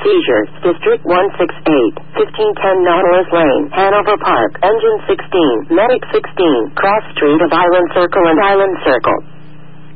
seizures. District 168, 1510 Nautilus Lane, Hanover Park. Engine 16, Medic 16, Cross Street of Island Circle and Island Circle.